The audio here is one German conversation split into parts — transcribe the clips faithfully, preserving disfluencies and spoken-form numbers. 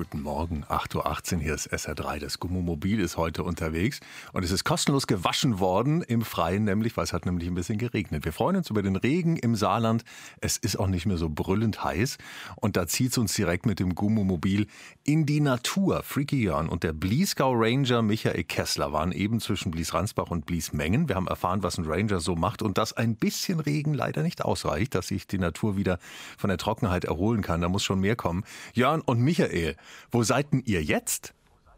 Guten Morgen, acht Uhr achtzehn, hier ist S R drei. Das Gummomobil ist heute unterwegs und es ist kostenlos gewaschen worden im Freien, nämlich, weil es hat nämlich ein bisschen geregnet. Wir freuen uns über den Regen im Saarland. Es ist auch nicht mehr so brüllend heiß und da zieht es uns direkt mit dem Gummomobil in die Natur. Freaky Jörn und der Bliesgau Ranger Michael Kessler waren eben zwischen Blies-Ransbach und Blies-Mengen. Wir haben erfahren, was ein Ranger so macht und dass ein bisschen Regen leider nicht ausreicht, dass sich die Natur wieder von der Trockenheit erholen kann. Da muss schon mehr kommen. Jörn und Michael, wo seid denn ihr jetzt?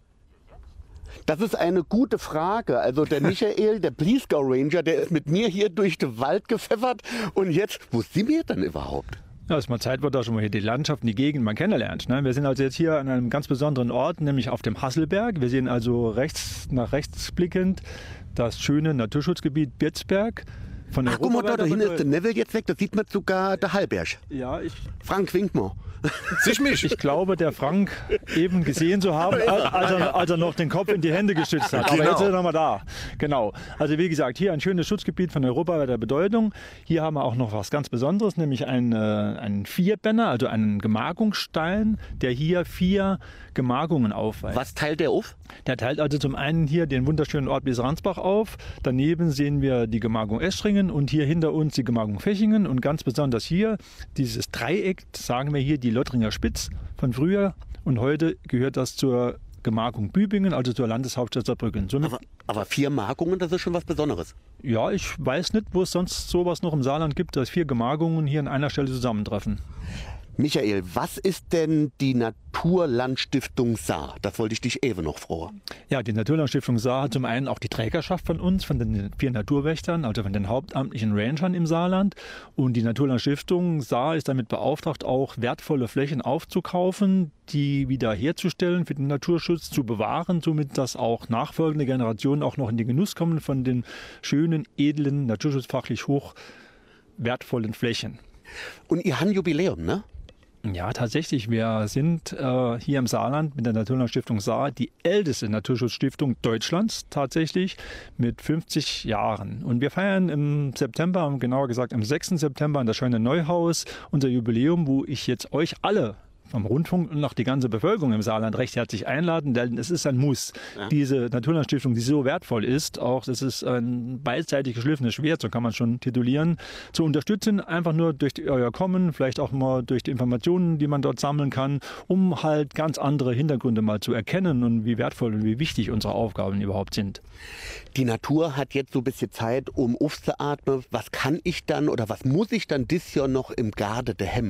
Das ist eine gute Frage. Also der Michael, der Bliesgau Ranger, der ist mit mir hier durch den Wald gepfeffert. Und jetzt, wo sind wir denn überhaupt? Ja, es ist mal Zeit, wird da schon mal hier die Landschaft und die Gegend mal kennenlernt. Ne? Wir sind also jetzt hier an einem ganz besonderen Ort, nämlich auf dem Hasselberg. Wir sehen also rechts nach rechts blickend das schöne Naturschutzgebiet Birzberg. Von Ach, guck mal, da, da hinten ist der Neville jetzt weg, da sieht man sogar der Hallberg. Ja, ich... Frank, wink mal. Sich mich. Ich glaube, der Frank eben gesehen zu haben, als er, als er noch den Kopf in die Hände gestützt hat. Aber Genau. jetzt ist er nochmal da. Genau. Also wie gesagt, hier ein schönes Schutzgebiet von europaweiter Bedeutung. Hier haben wir auch noch was ganz Besonderes, nämlich einen, äh, einen Vierbenner, also einen Gemarkungsstein, der hier vier Gemarkungen aufweist. Was teilt der auf? Der teilt also zum einen hier den wunderschönen Ort Blies-Ransbach auf. Daneben sehen wir die Gemarkung Eschringen und hier hinter uns die Gemarkung Fechingen. Und ganz besonders hier, dieses Dreieck, sagen wir hier die Lottringer Spitz von früher. Und heute gehört das zur Gemarkung Bübingen, also zur Landeshauptstadt Saarbrücken. Somit, Aber, aber vier Markungen, das ist schon was Besonderes. ja, ich weiß nicht, wo es sonst sowas noch im Saarland gibt, dass vier Gemarkungen hier an einer Stelle zusammentreffen. Michael, was ist denn die Naturlandstiftung Saar? Das wollte ich dich eben noch fragen. Ja, die Naturlandstiftung Saar hat zum einen auch die Trägerschaft von uns, von den vier Naturwächtern, also von den hauptamtlichen Rangern im Saarland. Und die Naturlandstiftung Saar ist damit beauftragt, auch wertvolle Flächen aufzukaufen, die wieder herzustellen, für den Naturschutz zu bewahren, somit dass auch nachfolgende Generationen auch noch in den Genuss kommen von den schönen, edlen, naturschutzfachlich hoch wertvollen Flächen. Und ihr habt ein Jubiläum, ne? Ja, tatsächlich. Wir sind äh, hier im Saarland mit der Naturlandstiftung Saar die älteste Naturschutzstiftung Deutschlands tatsächlich mit fünfzig Jahren. Und wir feiern im September, genauer gesagt am sechsten September in der Scheune Neuhaus unser Jubiläum, wo ich jetzt euch alle vom Rundfunk und noch die ganze Bevölkerung im Saarland recht herzlich einladen, denn es ist ein Muss. Ja. Diese Naturlandstiftung, die so wertvoll ist, auch das ist ein beidseitig geschliffenes Schwert, so kann man es schon titulieren, zu unterstützen, einfach nur durch die, euer Kommen, vielleicht auch mal durch die Informationen, die man dort sammeln kann, um halt ganz andere Hintergründe mal zu erkennen und wie wertvoll und wie wichtig unsere Aufgaben überhaupt sind. Die Natur hat jetzt so ein bisschen Zeit, um aufzuatmen. Was kann ich dann oder was muss ich dann dieses Jahr noch im Garde de Hem